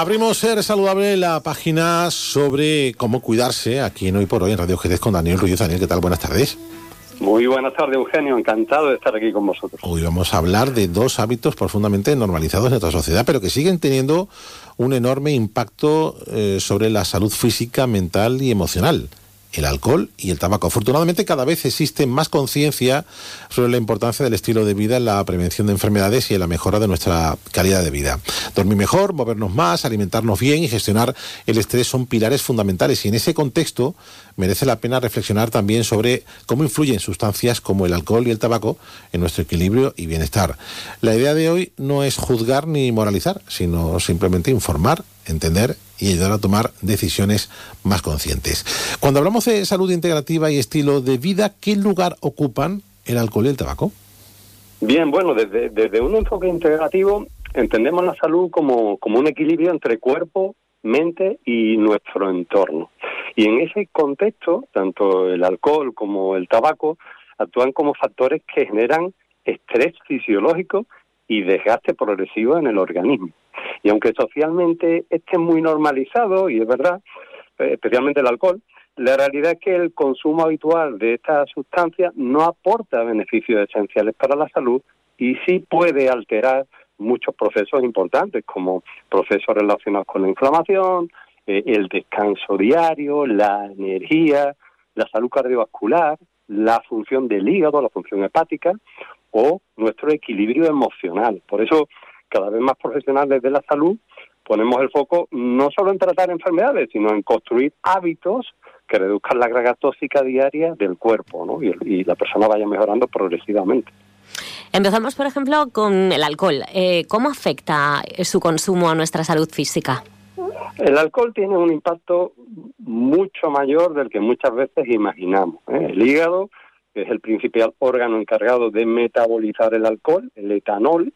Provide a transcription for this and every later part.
Abrimos Ser Saludable, la página sobre cómo cuidarse, aquí en Hoy por Hoy en Radio Jerez con Daniel Ruiz. Daniel, ¿qué tal? Buenas tardes. Muy buenas tardes, Eugenio. Encantado de estar aquí con vosotros. Hoy vamos a hablar de dos hábitos profundamente normalizados en nuestra sociedad, pero que siguen teniendo un enorme impacto sobre la salud física, mental y emocional: el alcohol y el tabaco. Afortunadamente, cada vez existe más conciencia sobre la importancia del estilo de vida en la prevención de enfermedades y en la mejora de nuestra calidad de vida. Dormir mejor, movernos más, alimentarnos bien y gestionar el estrés son pilares fundamentales, y en ese contexto merece la pena reflexionar también sobre cómo influyen sustancias como el alcohol y el tabaco en nuestro equilibrio y bienestar. La idea de hoy no es juzgar ni moralizar, sino simplemente informar, entender y ayudar a tomar decisiones más conscientes. Cuando hablamos de salud integrativa y estilo de vida, ¿qué lugar ocupan el alcohol y el tabaco? Bien, bueno, desde un enfoque integrativo entendemos la salud como un equilibrio entre cuerpo, mente y nuestro entorno. Y en ese contexto, tanto el alcohol como el tabaco actúan como factores que generan estrés fisiológico y desgaste progresivo en el organismo. Y aunque socialmente esté muy normalizado, y es verdad, especialmente el alcohol, la realidad es que el consumo habitual de estas sustancias no aporta beneficios esenciales para la salud y sí puede alterar muchos procesos importantes, como procesos relacionados con la inflamación, el descanso diario, la energía, la salud cardiovascular, la función del hígado, la función hepática o nuestro equilibrio emocional. Por eso, cada vez más profesionales de la salud ponemos el foco no solo en tratar enfermedades, sino en construir hábitos que reduzcan la carga tóxica diaria del cuerpo, ¿no? Y la persona vaya mejorando progresivamente. Empezamos, por ejemplo, con el alcohol. ¿Cómo afecta su consumo a nuestra salud física? El alcohol tiene un impacto mucho mayor del que muchas veces imaginamos. El hígado, que es el principal órgano encargado de metabolizar el alcohol, el etanol,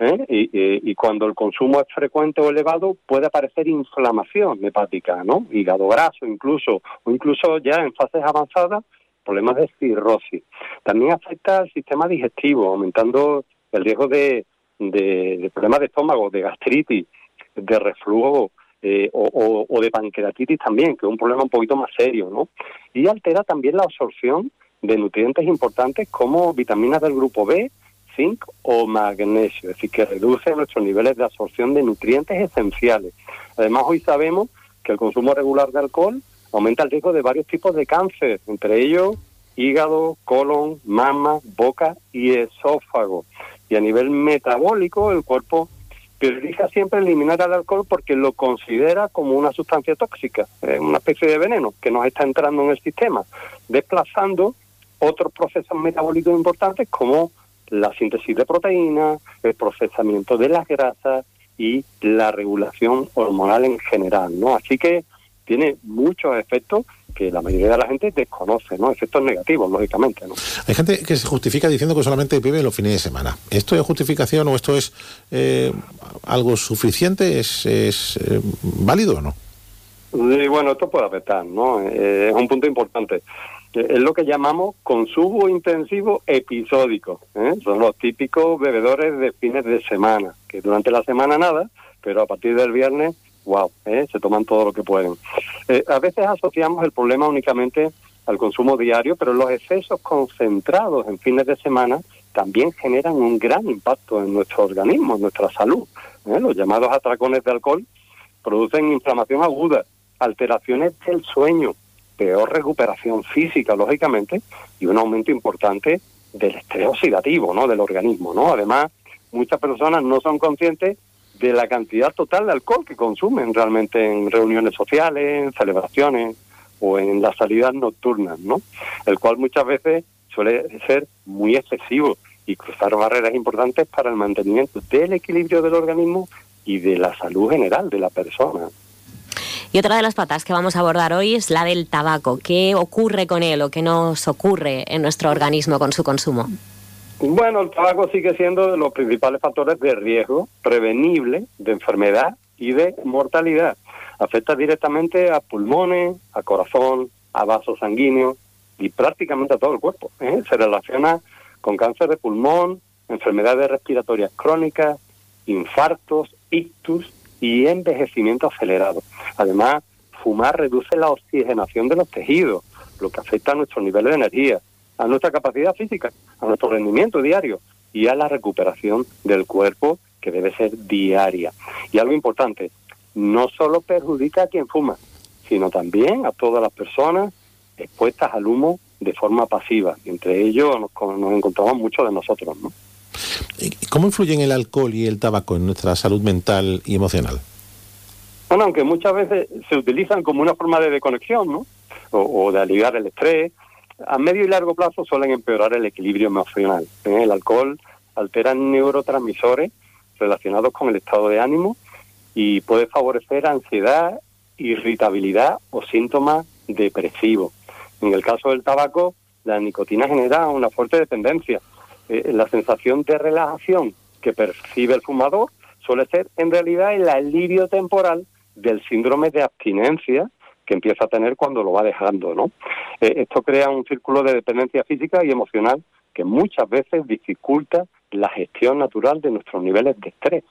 y cuando el consumo es frecuente o elevado puede aparecer inflamación hepática, ¿no? Hígado graso incluso, o incluso ya en fases avanzadas, problemas de cirrosis. También afecta al sistema digestivo, aumentando el riesgo de problemas de estómago, de gastritis, de reflujo, o de pancreatitis también, que es un problema un poquito más serio, ¿no? Y altera también la absorción de nutrientes importantes como vitaminas del grupo B, zinc o magnesio, es decir, que reduce nuestros niveles de absorción de nutrientes esenciales. Además, hoy sabemos que el consumo regular de alcohol aumenta el riesgo de varios tipos de cáncer, entre ellos hígado, colon, mama, boca y esófago. Y a nivel metabólico, el cuerpo prioriza siempre eliminar el alcohol porque lo considera como una sustancia tóxica, una especie de veneno que nos está entrando en el sistema, desplazando otros procesos metabólicos importantes como la síntesis de proteínas, el procesamiento de las grasas y la regulación hormonal en general, ¿no? Así que tiene muchos efectos que la mayoría de la gente desconoce, ¿no? Efectos negativos, lógicamente, ¿no? Hay gente que se justifica diciendo que solamente bebe los fines de semana. ¿Esto es justificación o esto es algo suficiente? ¿Es válido o no? Sí, bueno, esto puede afectar, ¿no? Es un punto importante. Es lo que llamamos consumo intensivo episódico, ¿eh? Son los típicos bebedores de fines de semana, que durante la semana nada, pero a partir del viernes, wow, se toman todo lo que pueden. A veces asociamos el problema únicamente al consumo diario, pero los excesos concentrados en fines de semana también generan un gran impacto en nuestro organismo, en nuestra salud. Los llamados atracones de alcohol producen inflamación aguda, alteraciones del sueño, peor recuperación física, lógicamente, y un aumento importante del estrés oxidativo, ¿no? Del organismo, ¿no? Además, muchas personas no son conscientes de la cantidad total de alcohol que consumen realmente en reuniones sociales, en celebraciones o en las salidas nocturnas, ¿no? El cual muchas veces suele ser muy excesivo y cruzar barreras importantes para el mantenimiento del equilibrio del organismo y de la salud general de la persona. Y otra de las patas que vamos a abordar hoy es la del tabaco. ¿Qué ocurre con él o qué nos ocurre en nuestro organismo con su consumo? Bueno, el tabaco sigue siendo de los principales factores de riesgo prevenible de enfermedad y de mortalidad. Afecta directamente a pulmones, a corazón, a vasos sanguíneos y prácticamente a todo el cuerpo. Se relaciona con cáncer de pulmón, enfermedades respiratorias crónicas, infartos, ictus y envejecimiento acelerado. Además, fumar reduce la oxigenación de los tejidos, lo que afecta a nuestro nivel de energía, a nuestra capacidad física, a nuestro rendimiento diario y a la recuperación del cuerpo, que debe ser diaria. Y algo importante, no solo perjudica a quien fuma, sino también a todas las personas expuestas al humo de forma pasiva. Entre ellos nos encontramos muchos de nosotros, ¿no? ¿Cómo influyen el alcohol y el tabaco en nuestra salud mental y emocional? Bueno, aunque muchas veces se utilizan como una forma de desconexión, ¿no? O de aliviar el estrés, a medio y largo plazo suelen empeorar el equilibrio emocional. El alcohol altera neurotransmisores relacionados con el estado de ánimo y puede favorecer ansiedad, irritabilidad o síntomas depresivos. En el caso del tabaco, la nicotina genera una fuerte dependencia. La sensación de relajación que percibe el fumador suele ser en realidad el alivio temporal del síndrome de abstinencia que empieza a tener cuando lo va dejando, ¿no? Esto crea un círculo de dependencia física y emocional que muchas veces dificulta la gestión natural de nuestros niveles de estrés.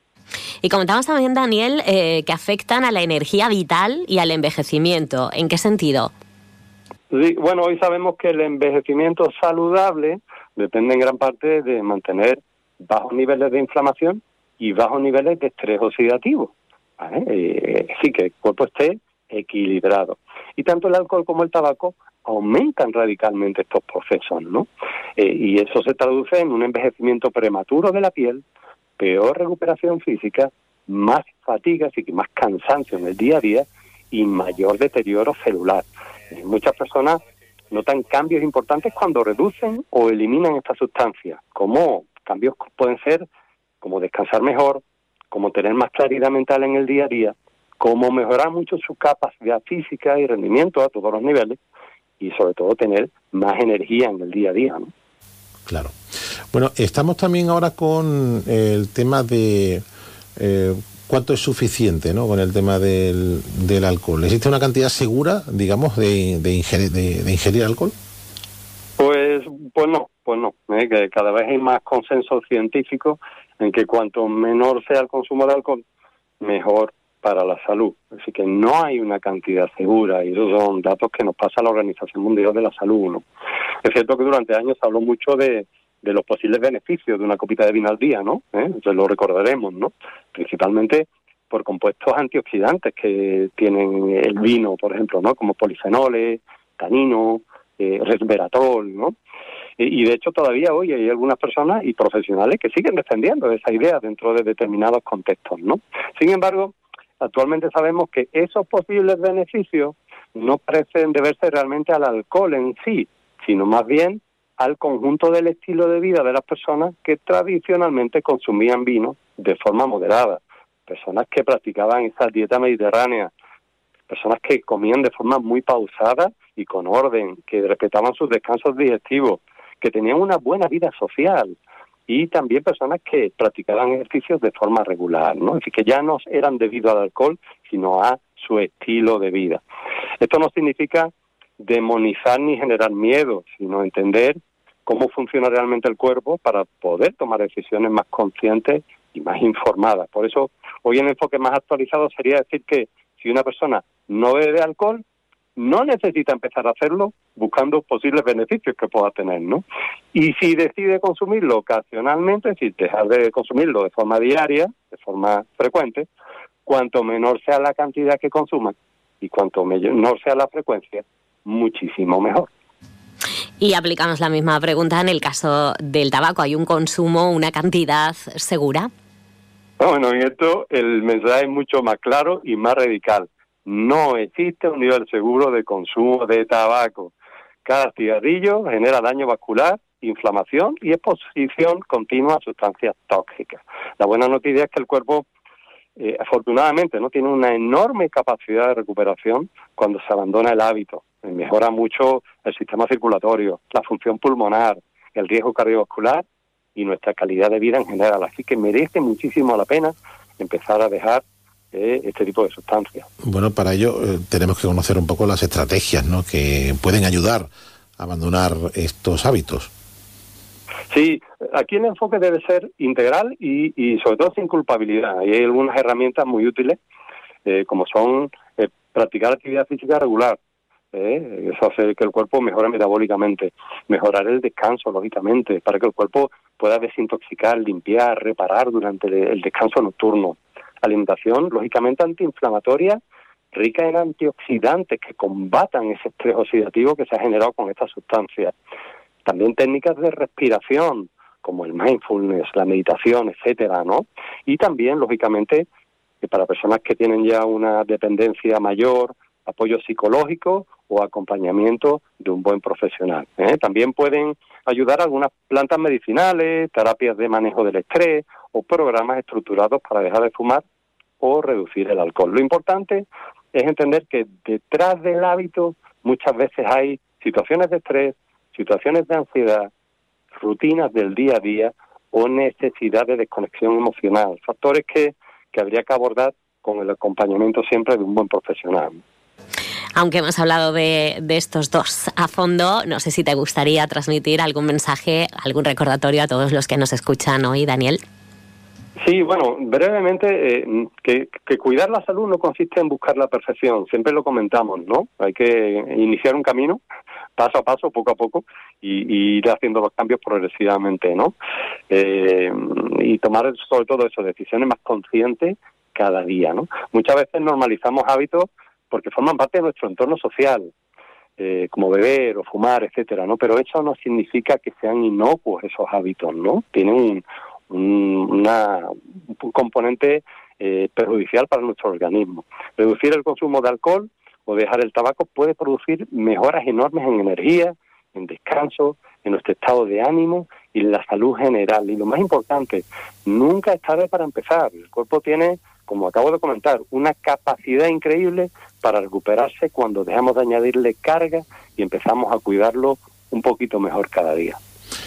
Y comentamos también, Daniel, que afectan a la energía vital y al envejecimiento. ¿En qué sentido? Sí, bueno, hoy sabemos que el envejecimiento saludable depende en gran parte de mantener bajos niveles de inflamación y bajos niveles de estrés oxidativo, ¿vale? Así que el cuerpo esté equilibrado. Y tanto el alcohol como el tabaco aumentan radicalmente estos procesos, ¿no? Y eso se traduce en un envejecimiento prematuro de la piel, peor recuperación física, más fatiga, así que más cansancio en el día a día y mayor deterioro celular. Muchas personas notan cambios importantes cuando reducen o eliminan estas sustancias, como cambios pueden ser como descansar mejor, como tener más claridad mental en el día a día, como mejorar mucho su capacidad física y rendimiento a todos los niveles y sobre todo tener más energía en el día a día, ¿no? Claro. Bueno, estamos también ahora con el tema de cuánto es suficiente, ¿no? Con el tema del alcohol. ¿Existe una cantidad segura, digamos, de ingerir alcohol? Pues no. Que cada vez hay más consenso científico en que cuanto menor sea el consumo de alcohol, mejor para la salud. Así que no hay una cantidad segura, y esos son datos que nos pasa la Organización Mundial de la Salud, ¿no? Es cierto que durante años se habló mucho de los posibles beneficios de una copita de vino al día, ¿no? Entonces lo recordaremos, ¿no? Principalmente por compuestos antioxidantes que tienen el vino, por ejemplo, ¿no? Como polifenoles, tanino, resveratrol, ¿no? Y de hecho todavía hoy hay algunas personas y profesionales que siguen defendiendo esa idea dentro de determinados contextos, ¿no? Sin embargo, actualmente sabemos que esos posibles beneficios no parecen deberse realmente al alcohol en sí, sino más bien al conjunto del estilo de vida de las personas que tradicionalmente consumían vino de forma moderada, personas que practicaban esa dieta mediterránea, personas que comían de forma muy pausada y con orden, que respetaban sus descansos digestivos, que tenían una buena vida social, y también personas que practicaban ejercicios de forma regular, ¿no? Así que ya no eran debido al alcohol, sino a su estilo de vida. Esto no significa demonizar ni generar miedo, sino entender cómo funciona realmente el cuerpo para poder tomar decisiones más conscientes y más informadas. Por eso, hoy el enfoque más actualizado sería decir que si una persona no bebe alcohol, no necesita empezar a hacerlo buscando posibles beneficios que pueda tener, ¿no? Y si decide consumirlo ocasionalmente, es decir, dejar de consumirlo de forma diaria, de forma frecuente, cuanto menor sea la cantidad que consuma y cuanto menor sea la frecuencia, muchísimo mejor. Y aplicamos la misma pregunta en el caso del tabaco. ¿Hay un consumo, una cantidad segura? Bueno, en esto el mensaje es mucho más claro y más radical. No existe un nivel seguro de consumo de tabaco. Cada cigarrillo genera daño vascular, inflamación y exposición continua a sustancias tóxicas. La buena noticia es que el cuerpo, afortunadamente, no tiene una enorme capacidad de recuperación cuando se abandona el hábito. Mejora mucho el sistema circulatorio, la función pulmonar, el riesgo cardiovascular y nuestra calidad de vida en general. Así que merece muchísimo la pena empezar a dejar este tipo de sustancias. Bueno, para ello tenemos que conocer un poco las estrategias, ¿no?, que pueden ayudar a abandonar estos hábitos. Sí, aquí el enfoque debe ser integral y sobre todo sin culpabilidad. Y hay algunas herramientas muy útiles, como son practicar actividad física regular. Eso hace que el cuerpo mejore metabólicamente, mejorar el descanso, lógicamente, para que el cuerpo pueda desintoxicar, limpiar, reparar durante el descanso nocturno. Alimentación, lógicamente, antiinflamatoria, rica en antioxidantes que combatan ese estrés oxidativo que se ha generado con estas sustancias. También técnicas de respiración, como el mindfulness, la meditación, etcétera, ¿no? Y también, lógicamente, para personas que tienen ya una dependencia mayor, apoyo psicológico o acompañamiento de un buen profesional. También pueden ayudar algunas plantas medicinales, terapias de manejo del estrés o programas estructurados para dejar de fumar o reducir el alcohol. Lo importante es entender que detrás del hábito muchas veces hay situaciones de estrés, situaciones de ansiedad, rutinas del día a día o necesidad de desconexión emocional, factores que habría que abordar con el acompañamiento siempre de un buen profesional. Aunque hemos hablado de estos dos a fondo, no sé si te gustaría transmitir algún mensaje, algún recordatorio a todos los que nos escuchan hoy, Daniel. Sí, bueno, brevemente, que cuidar la salud no consiste en buscar la perfección, siempre lo comentamos, ¿no? Hay que iniciar un camino, paso a paso, poco a poco, y ir haciendo los cambios progresivamente, ¿no? Y tomar, sobre todo eso, decisiones más conscientes cada día, ¿no? Muchas veces normalizamos hábitos porque forman parte de nuestro entorno social, como beber o fumar, etcétera, ¿no? Pero eso no significa que sean inocuos esos hábitos, ¿no? Tienen un componente perjudicial para nuestro organismo. Reducir el consumo de alcohol o dejar el tabaco puede producir mejoras enormes en energía, en descanso, en nuestro estado de ánimo y en la salud general. Y lo más importante, nunca es tarde para empezar. El cuerpo tiene, como acabo de comentar, una capacidad increíble para recuperarse cuando dejamos de añadirle carga y empezamos a cuidarlo un poquito mejor cada día.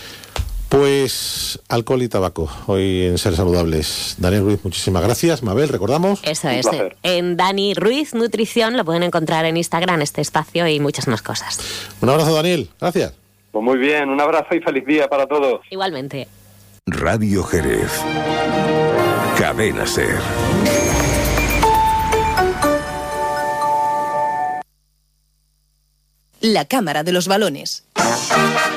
Pues alcohol y tabaco, hoy en Ser Saludables. Daniel Ruiz, muchísimas gracias. Mabel, ¿recordamos? Eso es, en Dani Ruiz Nutrición lo pueden encontrar en Instagram, este espacio y muchas más cosas. Un abrazo, Daniel, gracias. Pues muy bien, un abrazo y feliz día para todos. Igualmente. Radio Jerez. Cadena Ser. La Cámara de los Balones.